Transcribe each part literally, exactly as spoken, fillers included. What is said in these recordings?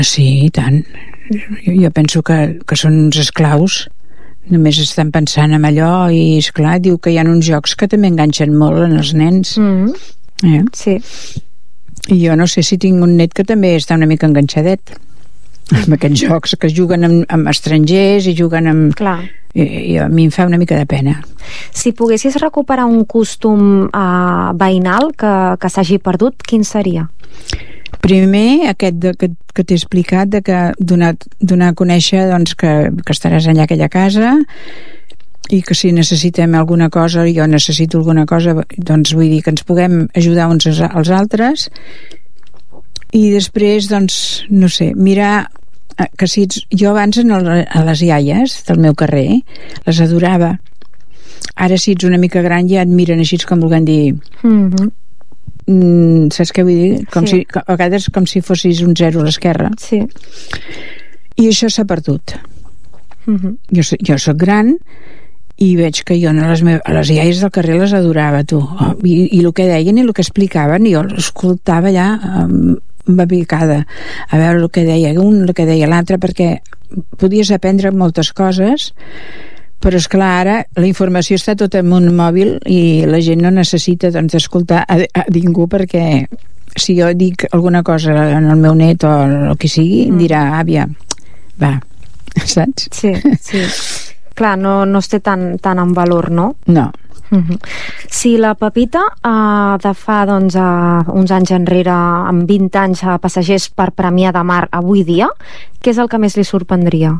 Sí, i tant. Jo, jo penso que, que són uns esclaus. Només estan pensant en allò i, esclar, diu que hi ha uns jocs que també enganxen molt en els nens. Mm-hmm. Eh? Sí. I jo no sé si tinc un net que també està una mica enganxadet amb aquests jocs que juguen amb, amb estrangers i juguen amb... Clar. I, i a mi em fa una mica de pena. Si poguessis recuperar un costum uh, veïnal que, que s'hagi perdut, quin seria? Primer, aquest de, que, que t'he explicat, de que donar, donar a conèixer doncs, que, que estaràs allà a aquella casa i que si necessitem alguna cosa, jo necessito alguna cosa, doncs vull dir que ens puguem ajudar uns als altres. I després, doncs, no sé, mirar que si ets, jo abans en el, a les iaies del meu carrer les adorava. Ara si ets una mica gran ja et miren així com volent dir mm-hmm. mm, saps què vull dir? Com sí. si, a vegades com si fossis un zero a l'esquerra. Sí. I això s'ha perdut. Mm-hmm. Jo, jo soc gran i veig que jo a les, meves, a les iaies del carrer les adorava, tu. Oh, i, i el que deien i el que explicaven jo l'escoltava ja um, babicada a veure el que deia un, el que deia l'altre, perquè podies aprendre moltes coses, però és clar, ara la informació està tota en un mòbil i la gent no necessita doncs d'escoltar a, a ningú, perquè si jo dic alguna cosa en el meu net o el que sigui, em dirà, àvia, va, saps? Sí, sí. Clar, no, no es té tan, tan en valor, no? No. Uh-huh. Si la Pepita uh, de fa doncs, uh, uns anys enrere, amb vint anys, uh, passegers per Premià de Mar avui dia, què és el que més li sorprendria?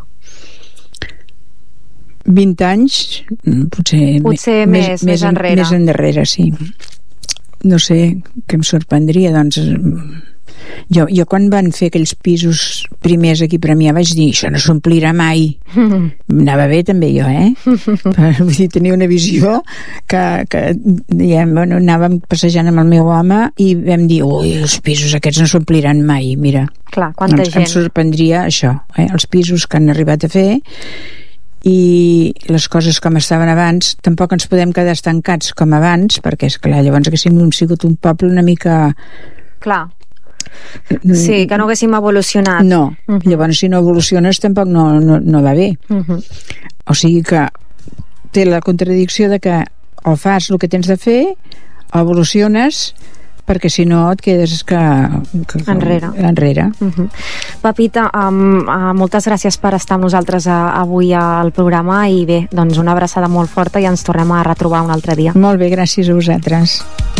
vint anys, potser, potser més, més, més enrere. Més enrere, sí. No sé què em sorprendria, doncs... Jo, jo quan van fer aquells pisos primers aquí a Premià vaig dir, això no s'omplirà mai. Mm-hmm. Anava bé també jo, eh? Vull dir, tenia una visió que, que diguem, bueno, anàvem passejant amb el meu home i vam dir, ui, els pisos aquests no s'ompliran mai, mira. Clar, quanta doncs gent. Em sorprendria això, eh? Els pisos que han arribat a fer i les coses com estaven abans. Tampoc ens podem quedar estancats com abans, perquè és clar, llavors haguéssim sigut un poble una mica... Clar. Sí, que no haguéssim evolucionat. No, uh-huh. Llavors si no evoluciones tampoc no, no, no va bé. Uh-huh. O sigui que té la contradicció de que o fas el que tens de fer o evoluciones, perquè si no et quedes que, que, que enrere, enrere. Uh-huh. Pepita, um, uh, moltes gràcies per estar amb nosaltres uh, avui al programa i bé, doncs una abraçada molt forta i ens tornem a retrobar un altre dia. Molt bé, gràcies a vosaltres.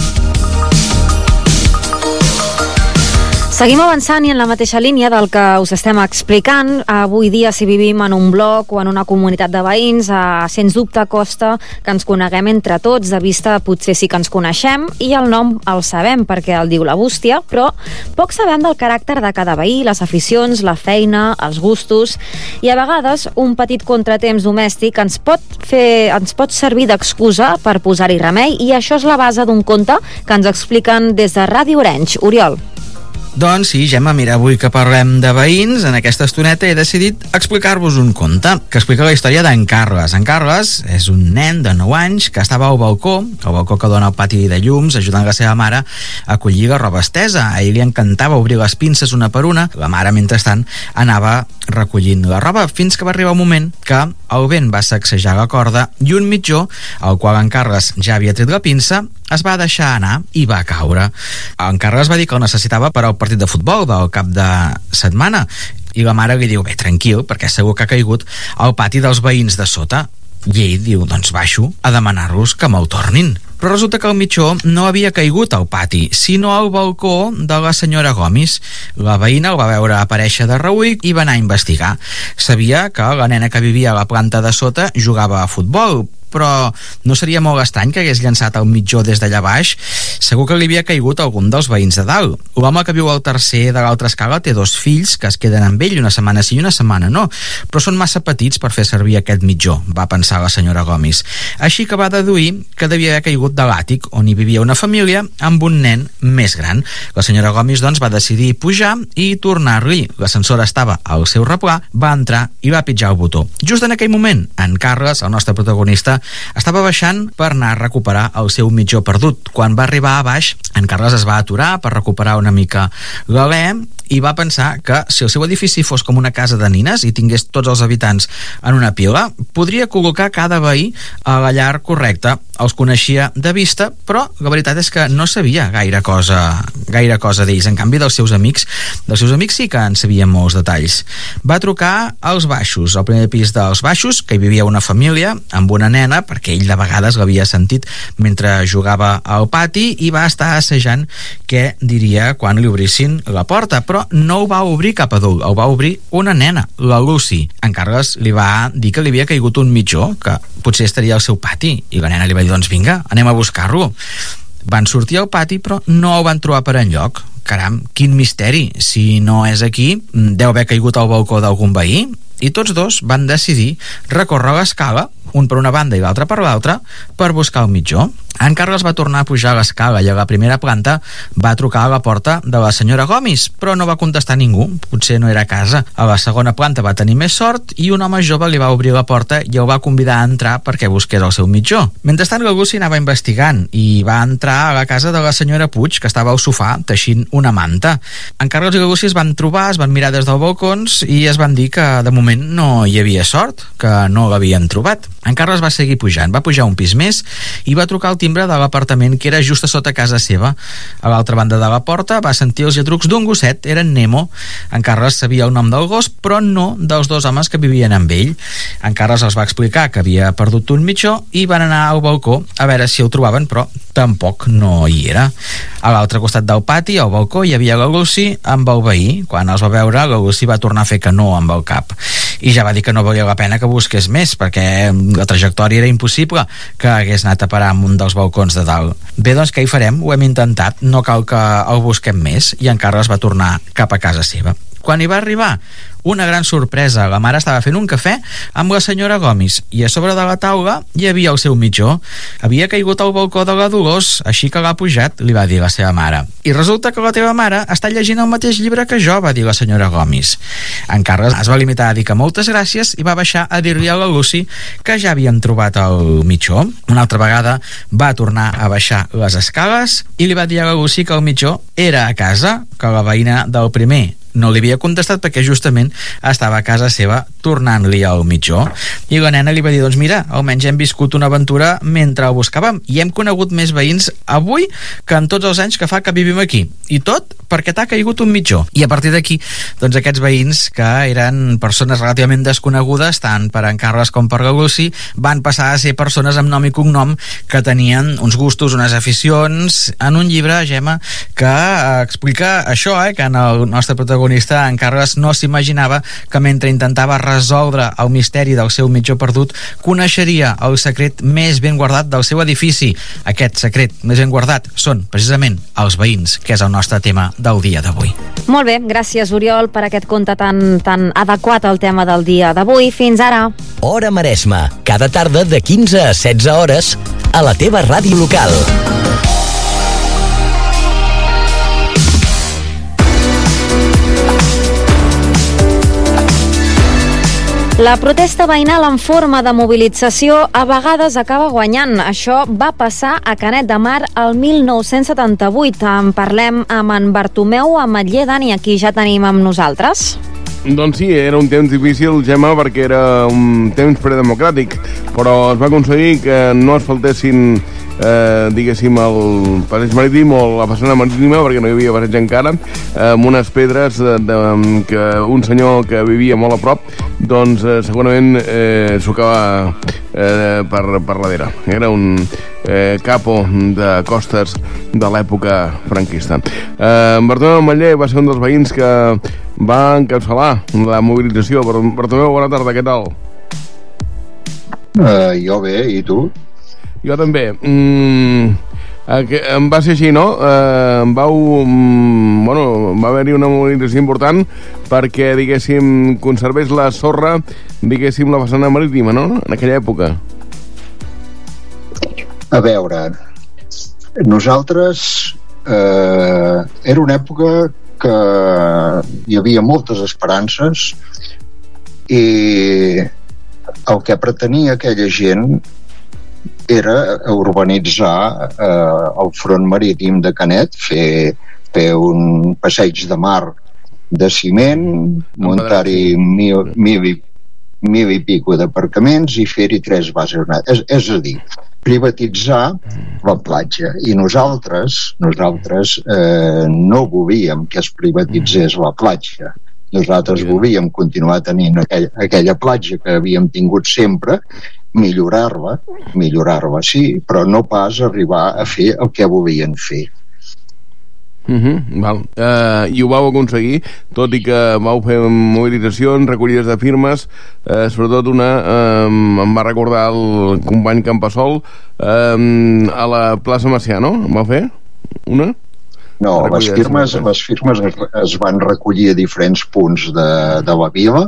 Seguim avançant i en la mateixa línia del que us estem explicant. Avui dia, si vivim en un bloc o en una comunitat de veïns, eh, sens dubte costa que ens coneguem entre tots. De vista potser sí que ens coneixem i el nom el sabem perquè el diu la bústia, però poc sabem del caràcter de cada veí, les aficions, la feina, els gustos, i a vegades un petit contratemps domèstic ens pot fer, ens pot servir d'excusa per posar-hi remei, i això és la base d'un conte que ens expliquen des de Ràdio Orenys. Oriol. Doncs sí, Gemma, mira, avui que parlem de veïns, en aquesta estoneta he decidit explicar-vos un conte que explica la història d'en Carles. En Carles és un nen de nou anys que estava al balcó, el balcó que dona al pati de llums, ajudant la seva mare a collir la roba estesa. A ell li encantava obrir les pinces una per una. La mare, mentrestant, anava recollint la roba, fins que va arribar un moment que el vent va sacsejar la corda i un mitjó, al qual en Carles ja havia tret la pinça, es va deixar anar i va caure. En Carles va dir que el necessitava per al partit de futbol del cap de setmana, i la mare li diu, bé, tranquil, perquè segur que ha caigut al pati dels veïns de sota. I ell diu, doncs baixo a demanar-los que me'l tornin. Però resulta que el mitjó no havia caigut al pati, sinó al balcó de la senyora Gomis. La veïna el va veure aparèixer de reüll i va anar a investigar. Sabia que la nena que vivia a la planta de sota jugava a futbol, però no seria molt estrany que hagués llançat el mitjó des d'allà baix. Segur que li havia caigut algun dels veïns de dalt. L'home que viu al tercer de l'altra escala té dos fills que es queden amb ell una setmana sí i una setmana no, però són massa petits per fer servir aquest mitjó, va pensar la senyora Gomis. Així que va deduir que devia haver caigut de l'àtic, on hi vivia una família amb un nen més gran. La senyora Gomis, doncs, va decidir pujar i tornar-li. L'ascensor estava al seu replà, va entrar i va pitjar el botó. Just en aquell moment, en Carles, el nostre protagonista, estava baixant per anar a recuperar el seu mitjó perdut. Quan va arribar a baix, en Carles es va aturar per recuperar una mica l'alè i va pensar que si el seu edifici fos com una casa de nines i tingués tots els habitants en una pila, podria col·locar cada veí a la llar correcta. Els coneixia de vista, però la veritat és que no sabia gaire cosa, gaire cosa d'ells. En canvi, dels seus amics, dels seus amics sí que en sabia molts detalls. Va trucar als baixos, al primer pis dels baixos, que hi vivia una família amb una nena, perquè ell de vegades l'havia sentit mentre jugava al pati, i va estar assajant què diria quan li obrissin la porta, però no ho va obrir cap adult, ho va obrir una nena, la Lucy. En Carles li va dir que li havia caigut un mitjó, que potser estaria al seu pati, i la nena li va dir, doncs vinga, anem a buscar-lo. Van sortir al pati, però no ho van trobar per enlloc. Caram, quin misteri, si no és aquí, deu haver caigut al balcó d'algun veí. I tots dos van decidir recórrer l'escala, un per una banda i l'altre per l'altra, per buscar el mitjó. En Carles va tornar a pujar l'escala i a la primera planta va trucar a la porta de la senyora Gomis, però no va contestar ningú, potser no era a casa. A la segona planta va tenir més sort i un home jove li va obrir la porta i el va convidar a entrar perquè busqués el seu mitjó. Mentrestant, la Lucy anava investigant i va entrar a la casa de la senyora Puig, que estava al sofà teixint una manta. En Carles i la Lucy es van trobar, es van mirar des dels balcons i es van dir que de moment no hi havia sort, que no l'havien trobat. En Carles va seguir pujant, va pujar un pis més i va trucar al timbre de l'apartament que era just a sota casa seva. A l'altra banda de la porta va sentir els lladrucs d'un gosset, era en Nemo. En Carles sabia el nom del gos, però no dels dos homes que vivien amb ell. En Carles els va explicar que havia perdut un mitjó i van anar al balcó a veure si el trobaven, però tampoc no hi era. A l'altre costat del pati, al balcó, hi havia la Lucy amb el veí. Quan els va veure, la Lucy va tornar a fer que no amb el cap. I ja va dir que no valia la pena que busqués més, perquè la trajectòria era impossible que hagués anat a parar en un dels balcons de dalt. Bé, doncs què hi farem? Ho hem intentat, no cal que el busquem més. I en Carles va tornar cap a casa seva. Quan hi va arribar, una gran sorpresa. La mare estava fent un cafè amb la senyora Gomis i a sobre de la taula hi havia el seu mitjó. Havia caigut al balcó de la Dolors, així que l'ha pujat, li va dir la seva mare. I resulta que la teva mare està llegint el mateix llibre que jo, va dir la senyora Gomis. En Carles es va limitar a dir que moltes gràcies i va baixar a dir-li a la Lucy que ja havien trobat el mitjó. Una altra vegada va tornar a baixar les escales i li va dir a la Lucy que el mitjó era a casa, que la veïna del primer no li havia contestat perquè justament estava a casa seva tornant-li el mitjó. I la nena li va dir, doncs mira, almenys hem viscut una aventura mentre el buscàvem i hem conegut més veïns avui que en tots els anys que fa que vivim aquí. I tot perquè t'ha caigut un mitjó. I a partir d'aquí, doncs aquests veïns, que eren persones relativament desconegudes, tant per en Carles com per la Lucy, van passar a ser persones amb nom i cognom que tenien uns gustos, unes aficions, en un llibre, Gemma, que explica això, eh, que en el nostre protagonista en Carles no s'imaginava que mentre intentava resoldre el misteri del seu mitjó perdut coneixeria el secret més ben guardat del seu edifici. Aquest secret més ben guardat són precisament els veïns, que és el nostre tema del dia d'avui. Molt bé, gràcies Oriol per aquest conte tan, tan adequat al tema del dia d'avui. Fins ara. Hora Maresme, cada tarda de quinze a setze hores a la teva ràdio local. La protesta veïnal en forma de mobilització a vegades acaba guanyant. Això va passar a Canet de Mar el mil nou-cents setanta-vuit. En parlem amb en Bartomeu Ametller, Dani, aquí ja tenim amb nosaltres. Doncs sí, era un temps difícil, Gemma, perquè era un temps predemocràtic, però es va aconseguir que no es faltessin Eh, diguéssim el passeig marítim o la façana marítima, perquè no hi havia passeig encara, eh, amb unes pedres de, de, que un senyor que vivia molt a prop doncs eh, segurament eh, s'ocava eh, per, per darrere. Era un eh, capo de costes de l'època franquista. eh, Bartomeu Ametller va ser un dels veïns que va encapçalar la mobilització. Bartomeu, bona tarda, què tal? Uh, jo bé, i tu? Jo també. Mm, eh, em va ser així, no? Eh, em vau... Mm, bueno, va haver-hi una mobilització important perquè, diguéssim, conservés la sorra, diguéssim, la façana marítima, no? En aquella època. A veure, nosaltres... Eh, era una època que hi havia moltes esperances i el que pretenia aquella gent era urbanitzar eh, el front marítim de Canet, fer, fer un passeig de mar de ciment, muntar-hi mil, mil, i, mil i pico d'aparcaments i fer-hi tres bases. És, és a dir, privatitzar la platja. I nosaltres, nosaltres eh, no volíem que es privatitzés la platja. Nosaltres volíem continuar tenint aquell, aquella platja que havíem tingut sempre, millorar-la, millorar-la, sí, però no pas arribar a fer el que volien fer. Uh -huh, val. Uh, I ho vau aconseguir, tot i que vau fer mobilitzacions, recollides de firmes, uh, sobretot una, uh, em va recordar el company Campasol, uh, a la plaça Macià, no? Em va fer una? No, les firmes, les firmes es, es van recollir a diferents punts de, de la vila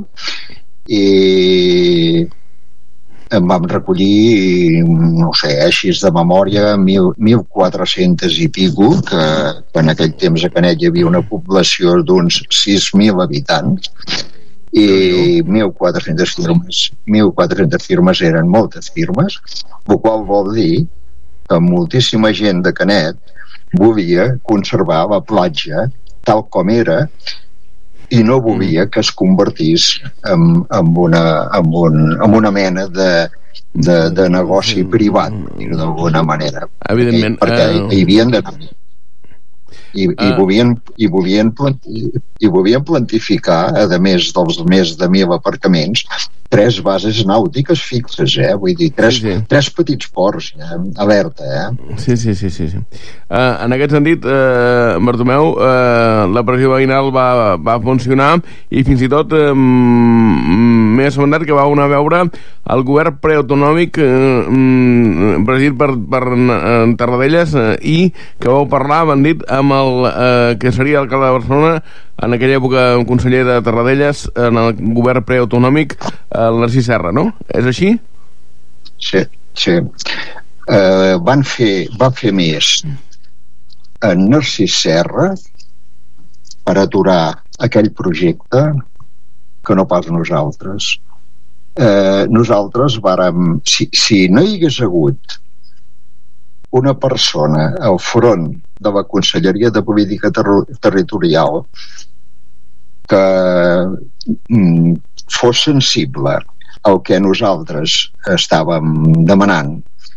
i en vam recollir, no sé, així de memòria, mil quatre-cents i pico, que, que en aquell temps a Canet hi havia una població d'uns sis mil habitants i mil quatre-centes firmes. mil quatre-centes firmes eren moltes firmes, el qual vol dir que moltíssima gent de Canet volia conservar la platja tal com era i no volia que es convertís en, en, una, en, un, en una mena de, de, de negoci privat, d'alguna manera. Evidentment. Perquè uh... hi havien d'anar. I, uh... i, volien, i, volien planti, i volien plantificar, a més dels més de mil aparcaments, tres bases nàutiques fixes, eh? Vull dir, tres, sí, sí. tres petits ports, eh? Alerta, eh? Sí, sí, sí, sí. sí. Uh, en aquest sentit, uh, Bartomeu, uh, la pressió veïnal va, va funcionar i fins i tot uh, m'he assabentat que va anar a veure el govern preautonòmic uh, presidit per, per uh, Tarradellas uh, i que vau parlar, m'han dit, amb el uh, que seria alcalde de Barcelona en aquella època conseller de Tarradellas en el govern preautonòmic, el Narcís Serra, no? És així? Sí, sí. Uh, van fer, va fer més en Narcís Serra per aturar aquell projecte que no pas nosaltres. Uh, nosaltres vàrem, si, si no hi hagués hagut una persona al front de la Conselleria de Política Ter- Territorial que mm, fos sensible al que nosaltres estàvem demanant,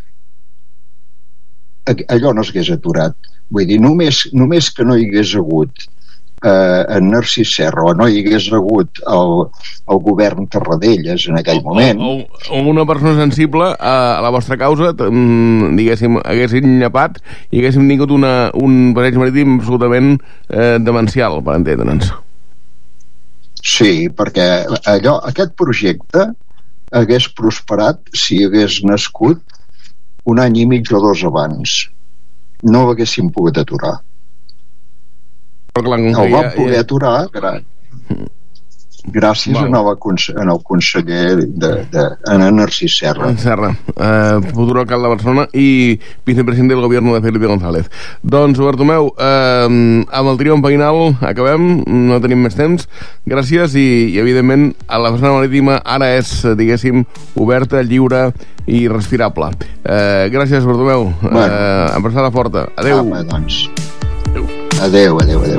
allò no s'hagués aturat. Vull dir, només, només que no hi hagués hagut eh, en Narcís Serra o no hi hagués hagut el, el govern Tarradellas en aquell moment, o, o, o una persona sensible a, a la vostra causa, diguéssim, haguessin llepat i haguéssim tingut una, un passeig marítim absolutament eh, demencial, per entendre'ns. Sí, perquè allò, aquest projecte hagués prosperat si hagués nascut un any i mig o dos abans. No l'haguéssim pogut aturar. Clar, el ja, vam poder ja... aturar gra... gràcies a el conseller de, de, en Narcís Serra. Serra, eh, futur alcalde de Barcelona i vicepresident del govern de Felipe González. Doncs, Bartomeu, eh, amb el trio veïnal acabem, no tenim més temps. Gràcies i, i evidentment, a la façana marítima ara és, diguéssim, oberta, lliure i respirable. Eh, gràcies, Bartomeu. Bueno. Eh, abraçada forta. Adéu. Ah, doncs. Adéu, adéu, adéu.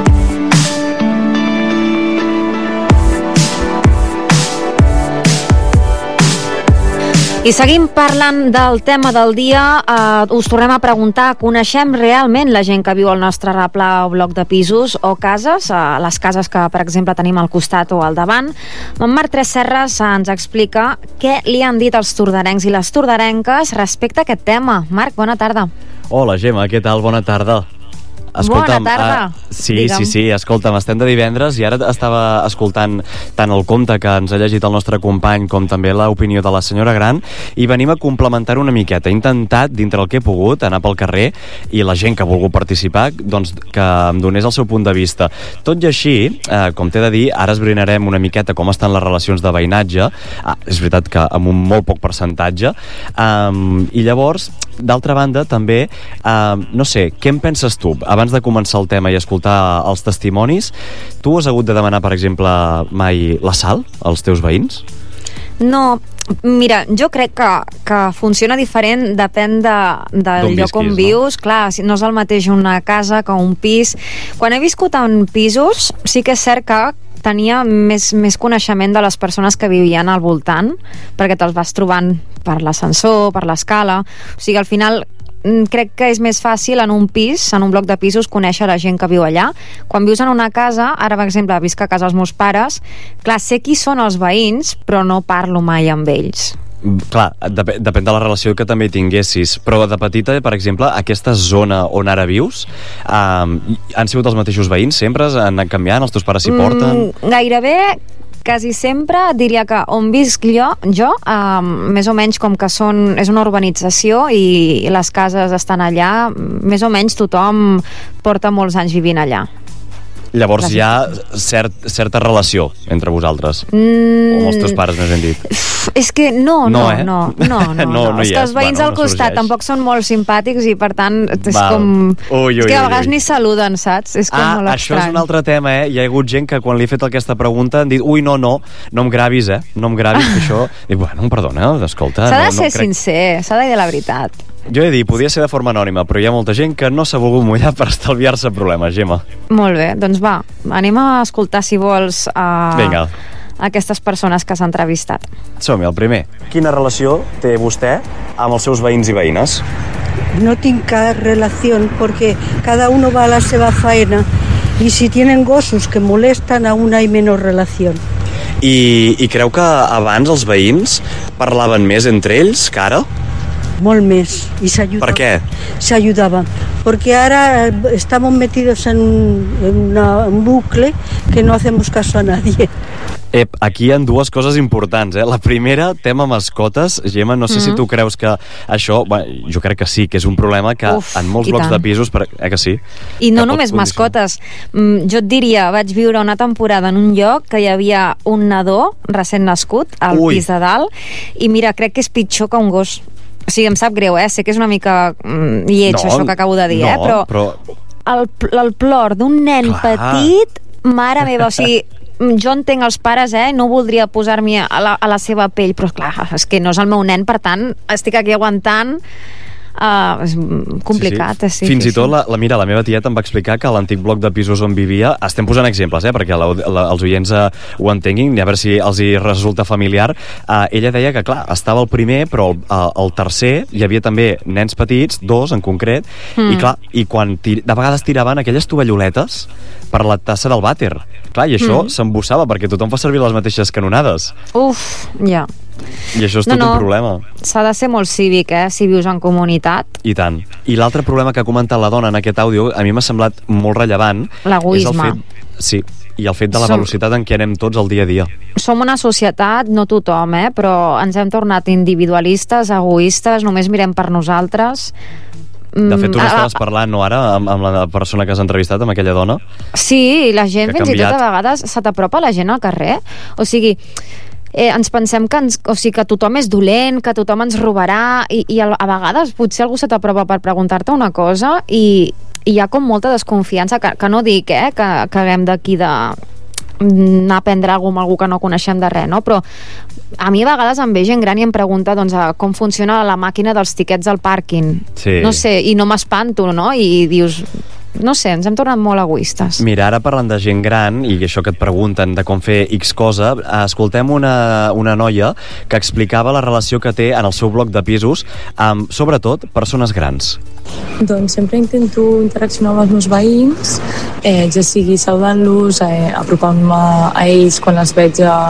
I seguim parlant del tema del dia. Uh, us tornem a preguntar, coneixem realment la gent que viu al nostre replà o bloc de pisos o cases, uh, les cases que, per exemple, tenim al costat o al davant? En Marc Tresserras ens explica què li han dit els tordarencs i les tordarenques respecte a aquest tema. Marc, bona tarda. Hola, Gemma, què tal? Bona tarda. Escolta'm, bona tarda. Uh, sí, Digue'm. sí, sí, escolta'm, estem de divendres i ara estava escoltant tant el conte que ens ha llegit el nostre company com també l'opinió de la senyora Gran i venim a complementar una miqueta. He intentat, dintre el que he pogut, anar pel carrer i la gent que ha volgut participar, doncs que em donés el seu punt de vista. Tot i així, eh, com t'he de dir, ara esbrinarem una miqueta com estan les relacions de veïnatge. Ah, és veritat que amb un molt poc percentatge. Um, I llavors, d'altra banda, també, uh, no sé, què en penses tu? Abans de començar el tema i escoltar els testimonis, tu has hagut de demanar, per exemple, mai la sal als teus veïns? No, mira, jo crec que, que funciona diferent, depèn de, del lloc on vius, no? Clar, no és el mateix una casa que un pis. Quan he viscut en pisos, sí que és cert que tenia més, més coneixement de les persones que vivien al voltant, perquè te'ls vas trobant per l'ascensor, per l'escala, o sigui, al final crec que és més fàcil en un pis, en un bloc de pisos, conèixer la gent que viu allà. Quan vius en una casa, ara per exemple visc a casa dels meus pares, clar, sé qui són els veïns, però no parlo mai amb ells. Clar, dep depèn de la relació que també tinguessis, però de petita, per exemple, aquesta zona on ara vius, um, han sigut els mateixos veïns sempre? Han anat canviant? Els teus pares s'hi porten? Mm, gairebé quasi sempre diria que on visc jo, jo um, més o menys com que són, és una urbanització i les cases estan allà, més o menys tothom porta molts anys vivint allà. Llavors Gràcies. Hi ha cert, certa relació entre vosaltres, mm, o els teus pares, més ben dit. És que no, no, no, eh? no, no, no, no, no és que els veïns bueno, al costat no tampoc són molt simpàtics i per tant és Val. com ui, ui, és que a vegades ui. ni saluden, saps? És com ah, molt això estrany. És un altre tema, eh? Hi ha hagut gent que quan li he fet aquesta pregunta han dit, ui, no, no, no em gravis, eh? No em gravis, que això... Dic, bueno, perdona, escolta... S'ha de no, ser no crec... sincer, s'ha de dir la veritat. Jo he dit, podia ser de forma anònima, però hi ha molta gent que no s'ha volgut mullar per estalviar-se problemes, Gemma. Molt bé, doncs va, anem a escoltar, si vols, a Vinga. aquestes persones que s'han entrevistat. Som-hi, el primer. Quina relació té vostè amb els seus veïns i veïnes? No tinc cap relació, perquè cada uno va a la seva faena i si tienen gossos que molesten, aún hay menos relació. I, I creu que abans els veïns parlaven més entre ells que ara? Molt més, i s'ajudaven. Per què? S'ajudaven, perquè ara estamos metidos en un, en una, un bucle que no hacemos caso a nadie. Ep, aquí hi ha dues coses importants, eh? La primera, tema mascotes. Gemma, no sé mm-hmm. si tu creus que això... Bueno, jo crec que sí, que és un problema que Uf, en molts blocs tant. de pisos... Per, eh que sí? I no només mascotes. Mm, jo et diria, vaig viure una temporada en un lloc que hi havia un nadó recent nascut al Ui. pis de dalt i mira, crec que és pitjor que un gos. O sigui, em sap greu, eh? Sé que és una mica mm, lleig no, això que acabo de dir, no, eh? Però, però... El, el plor d'un nen Clar. petit, mare meva, o sigui, jo entenc els pares, eh? No voldria posar-m'hi a, la, a la seva pell, però clar, és que no és el meu nen, per tant, estic aquí aguantant. Uh, és complicat, sí, sí. sí. Fins sí, i tot, sí. la, la, mira, la meva tieta em va explicar que a l'antic bloc de pisos on vivia, estem posant exemples, eh, perquè la, la, els oients uh, ho entenguin, a veure si els hi resulta familiar, uh, ella deia que, clar, estava el primer, però el, uh, el tercer hi havia també nens petits, dos en concret, mm. i clar, i quan tir de vegades tiraven aquelles tovalloletes per la tassa del vàter, clar, i això mm. s'embussava, perquè tothom fa servir les mateixes canonades. Uf, ja. I això és no, tot no. un problema. S'ha de ser molt cívic, eh, si vius en comunitat. I tant. I l'altre problema que ha comentat la dona en aquest àudio, a mi m'ha semblat molt rellevant. L'egoisme. Sí, i el fet de la Som... velocitat en què anem tots el dia a dia. Som una societat, no tothom, eh, però ens hem tornat individualistes, egoistes, només mirem per nosaltres. De fet, tu n'estaves parlant, no, ara, amb, amb la persona que has entrevistat, amb aquella dona? Sí, la gent fins i tot a vegades se t'apropa la gent al carrer. O sigui, eh, ens pensem que, ens, o sigui, que tothom és dolent, que tothom ens robarà, i, i a, a vegades potser algú se t'apropa per preguntar-te una cosa i, i hi ha com molta desconfiança, que, que no dic eh, que, que haguem d'aquí de anar a prendre alguna cosa amb algú que no coneixem de res, no? Però a mi a vegades em ve gent gran i em pregunta doncs, com funciona la màquina dels tiquets al pàrquing. Sí. No sé, i no m'espanto, no? I dius... No sé, ens hem tornat molt egoistes. Mira, ara parlant de gent gran i això que et pregunten de com fer X cosa, escoltem una, una noia que explicava la relació que té en el seu bloc de pisos amb, sobretot, persones grans. Doncs sempre intento interaccionar amb els meus veïns, eh, ja sigui saludant-los, eh, apropant-me a ells quan els veig a,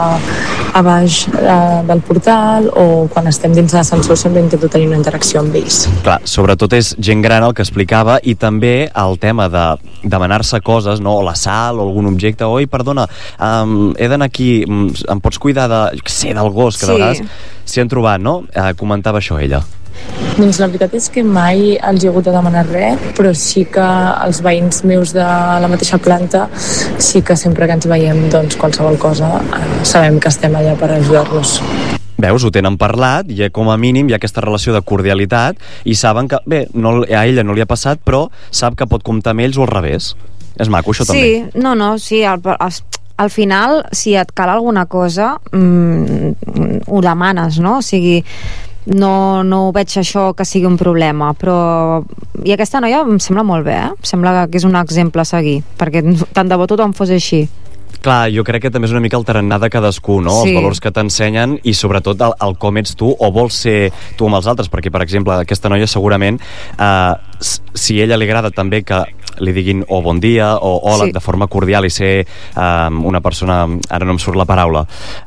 a baix eh, del portal o quan estem dins l'ascensor sempre intento tenir una interacció amb ells. Clar, sobretot és gent gran el que explicava i també el tema de demanar-se coses, no? O la sal o algun objecte, oi, perdona, um, he d'anar aquí, em pots cuidar de, jo què sé, del gos, que sí. De vegades s'hi han trobat, no? Uh, comentava això ella. Doncs la veritat és que mai els he hagut de demanar res, però sí que els veïns meus de la mateixa planta sí que sempre que ens veiem doncs, qualsevol cosa eh, sabem que estem allà per ajudar-los. Veus, ho tenen parlat, i com a mínim hi ha aquesta relació de cordialitat i saben que, bé, no, a ella no li ha passat, però sap que pot comptar amb ells o al revés. És maco, això sí, també. Sí, no, no, sí, el, el, al final, si et cal alguna cosa, mmm, ho demanes, no? O sigui, no, no ho veig això que sigui un problema, però... I aquesta noia em sembla molt bé, eh? Em sembla que és un exemple a seguir, perquè tant de bo tothom fos així. Clar, jo crec que també és una mica el tarannà de cadascú, no? Sí. Els valors que t'ensenyen i sobretot el, el com ets tu o vols ser tu amb els altres, perquè per exemple aquesta noia segurament eh, si a ella li agrada també que li diguin o bon dia o hola, sí, de forma cordial i ser eh, una persona, ara no em surt la paraula,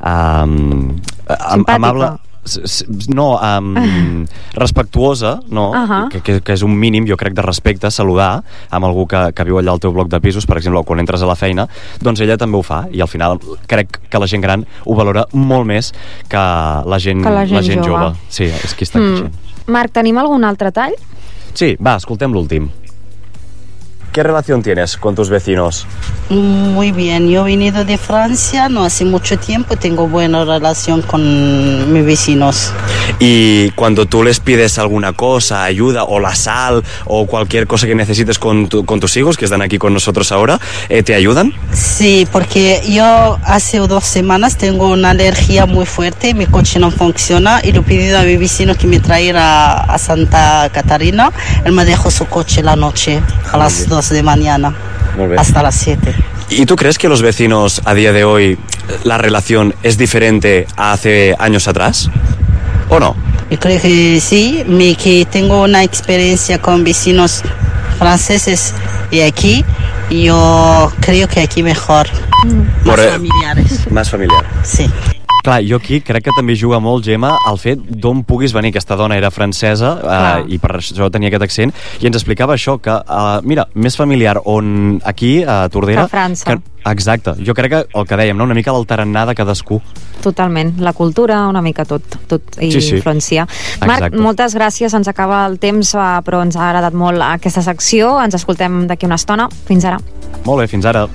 eh, am, amable, no, um, respectuosa, no? Uh-huh. que, que, que és un mínim, jo crec, de respecte, saludar amb algú que, que viu allà al teu bloc de pisos, per exemple, quan entres a la feina, doncs ella també ho fa, i al final crec que la gent gran ho valora molt més que la gent, que la gent, la gent jove. jove. Sí, és qui està mm. creixent. Marc, tenim algun altre tall? Sí, va, escoltem l'últim. ¿Qué relación tienes con tus vecinos? Muy bien, yo he venido de Francia no hace mucho tiempo, tengo buena relación con mis vecinos. Y cuando tú les pides alguna cosa, ayuda o la sal o cualquier cosa que necesites con, tu, con tus hijos que están aquí con nosotros ahora, eh, ¿te ayudan? Sí, porque yo hace dos semanas tengo una alergia muy fuerte, mi coche no funciona y le he pedido a mi vecino que me traiga a Santa Catarina, él me dejó su coche la noche a las dos de mañana hasta las siete. ¿Y tú crees que los vecinos a día de hoy la relación es diferente a hace años atrás? ¿O no? Yo creo que sí, me, que tengo una experiencia con vecinos franceses y aquí, yo creo que aquí mejor. Mm. Más familiares. Más familiar. Sí. Clar, jo aquí crec que també juga molt, Gemma, el fet d'on puguis venir. Aquesta dona era francesa eh, i per això tenia aquest accent, i ens explicava això, que, eh, mira, més familiar on aquí, a Tordera... Que a França. Que, exacte. Jo crec que el que dèiem, no? Una mica el tarannà de cadascú. Totalment. La cultura, una mica tot, tot hi sí, sí. influencia. Marc, exacte. Moltes gràcies. Ens acaba el temps, però ens ha agradat molt aquesta secció. Ens escoltem d'aquí una estona. Fins ara. Molt bé, fins ara.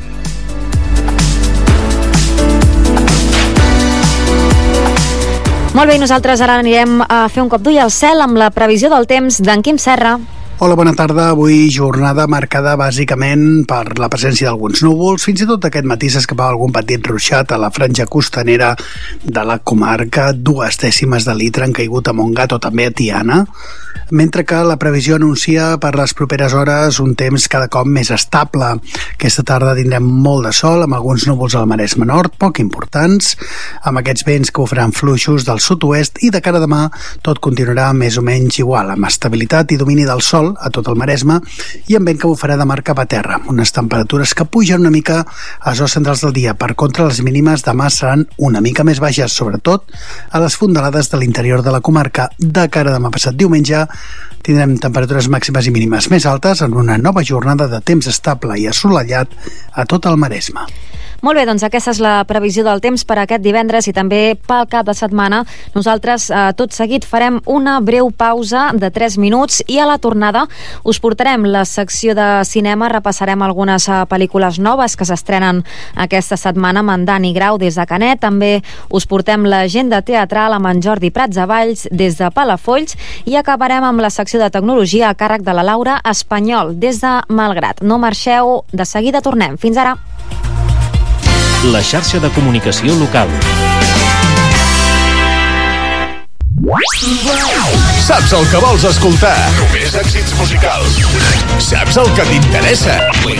Molt bé, i nosaltres ara anirem a fer un cop d'ull al cel amb la previsió del temps d'en Quim Serra. Hola, bona tarda. Avui jornada marcada bàsicament per la presència d'alguns núvols. Fins i tot aquest matí s'escapava algun petit ruixat a la franja costanera de la comarca. Dues dècimes de litre han caigut a Montgat o també a Tiana. Mentre que la previsió anuncia per les properes hores un temps cada cop més estable. Aquesta tarda tindrem molt de sol, amb alguns núvols al Maresme Nord, poc importants, amb aquests vents que ho faran fluixos del sud-oest, i de cara a demà tot continuarà més o menys igual, amb estabilitat i domini del sol a tot el Maresme i amb vent que bufarà de mar cap a terra. Unes temperatures que pugen una mica a les hores centrals del dia. Per contra, les mínimes demà seran una mica més baixes, sobretot a les fondalades de l'interior de la comarca. De cara a demà passat diumenge tindrem temperatures màximes i mínimes més altes en una nova jornada de temps estable i assolellat a tot el Maresme. Molt bé, doncs aquesta és la previsió del temps per aquest divendres i també pel cap de setmana. Nosaltres eh, tot seguit farem una breu pausa de tres minuts i a la tornada us portarem la secció de cinema, repassarem algunes eh, pel·lícules noves que s'estrenen aquesta setmana amb en Dani Grau des de Canet. També us portem l'agenda teatral amb en Jordi Prats Avalls des de Palafolls i acabarem amb la secció de tecnologia a càrrec de la Laura Espanyol des de Malgrat. No marxeu, de seguida tornem. Fins ara. La xarxa de comunicació local. Saps el que vols escoltar? Només èxits musicals. Saps el que t'interessa?